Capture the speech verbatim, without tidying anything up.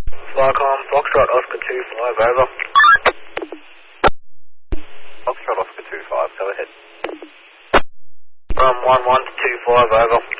Flycom, Foxtrot Oscar two five, over. Foxtrot Oscar two five, go ahead. From one one to two five, over.